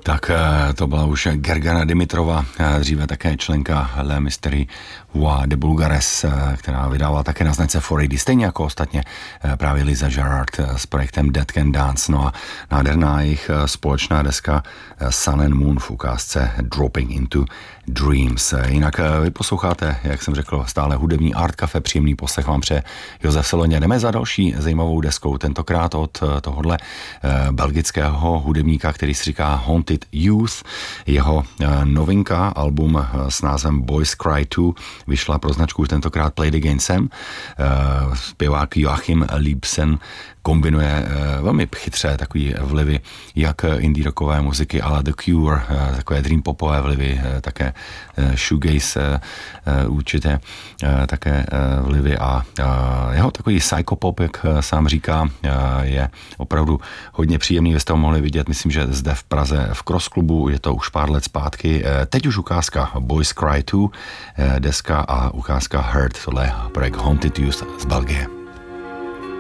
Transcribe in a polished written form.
Tak to byla už Gergana Dimitrova, dříve také členka Le Mystery Voix de Bulgares, která vydává také na značce 4AD, stejně jako ostatně právě Liza Gerard s projektem Dead Can Dance. No a nádherná jejich společná deska Sun and Moon v ukázce Dropping into Dreams. Jinak vy posloucháte, jak jsem řekl, stále hudební Art Café, příjemný poslech vám přeje Josef Seloně. Jdeme za další zajímavou deskou, tentokrát od tohodle belgického hudebníka, který si říká Haunted Youth. Jeho novinka, album s názvem Boys Cry 2, vyšla pro značku tentokrát Play the Game Sam. Zpěvák Joachim Liebsen kombinuje velmi chytře takový vlivy jak indie rockové muziky, ale The Cure, takové dream popové vlivy, také shoegaze určitě také vlivy a jeho takový psychopop, jak sám říká, je opravdu hodně příjemný. Vy jste ho mohli vidět, myslím, že zde v Praze v Cross klubu, je to už pár let zpátky. Teď už ukázka Boys Cry 2, deska a ukázka Hurt, tohle je projekt Haunted Youth z Belgie.